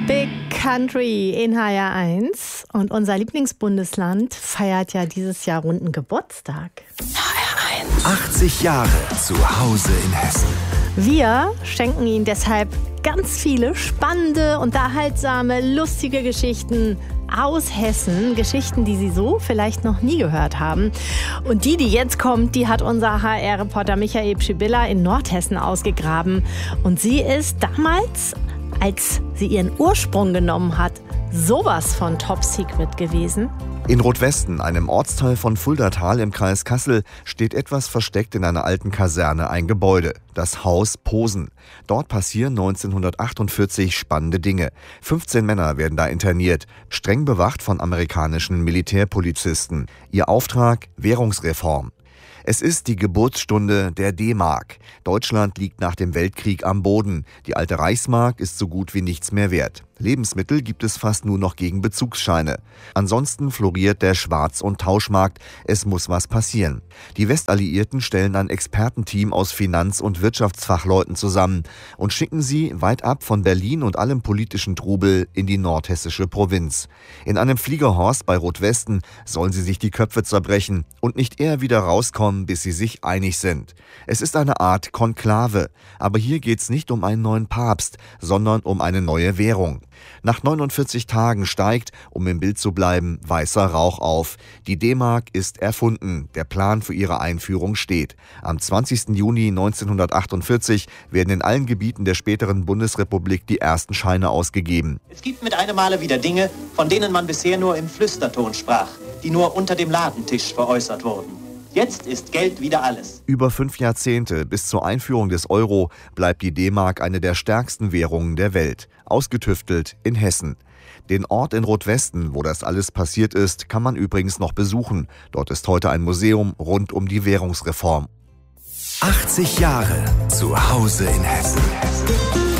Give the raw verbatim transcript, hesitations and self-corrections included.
Big Country in H R eins. Und unser Lieblingsbundesland feiert ja dieses Jahr runden Geburtstag. H R eins. achtzig Jahre zu Hause in Hessen. Wir schenken Ihnen deshalb ganz viele spannende, unterhaltsame, lustige Geschichten aus Hessen. Geschichten, die Sie so vielleicht noch nie gehört haben. Und die, die jetzt kommt, die hat unser H R-Reporter Michael Pschibilla in Nordhessen ausgegraben. Und sie ist damals, als sie ihren Ursprung genommen hat, sowas von Top Secret gewesen. In Rotwesten, einem Ortsteil von Fuldatal im Kreis Kassel, steht etwas versteckt in einer alten Kaserne ein Gebäude, das Haus Posen. Dort passieren neunzehnhundertachtundvierzig spannende Dinge. fünfzehn Männer werden da interniert, streng bewacht von amerikanischen Militärpolizisten. Ihr Auftrag: Währungsreform. Es ist die Geburtsstunde der D-Mark. Deutschland liegt nach dem Weltkrieg am Boden. Die alte Reichsmark ist so gut wie nichts mehr wert. Lebensmittel gibt es fast nur noch gegen Bezugsscheine. Ansonsten floriert der Schwarz- und Tauschmarkt. Es muss was passieren. Die Westalliierten stellen ein Expertenteam aus Finanz- und Wirtschaftsfachleuten zusammen und schicken sie weit ab von Berlin und allem politischen Trubel in die nordhessische Provinz. In einem Fliegerhorst bei Rotwesten sollen sie sich die Köpfe zerbrechen und nicht eher wieder rauskommen, bis sie sich einig sind. Es ist eine Art Konklave. Aber hier geht's nicht um einen neuen Papst, sondern um eine neue Währung. Nach neunundvierzig Tagen steigt, um im Bild zu bleiben, weißer Rauch auf. Die D-Mark ist erfunden. Der Plan für ihre Einführung steht. Am zwanzigsten Juni neunzehnhundertachtundvierzig werden in allen Gebieten der späteren Bundesrepublik die ersten Scheine ausgegeben. Es gibt mit einem Male wieder Dinge, von denen man bisher nur im Flüsterton sprach, die nur unter dem Ladentisch veräußert wurden. Jetzt ist Geld wieder alles. Über fünf Jahrzehnte bis zur Einführung des Euro bleibt die D-Mark eine der stärksten Währungen der Welt. Ausgetüftelt in Hessen. Den Ort in Rotwesten, wo das alles passiert ist, kann man übrigens noch besuchen. Dort ist heute ein Museum rund um die Währungsreform. achtzig Jahre zu Hause in Hessen.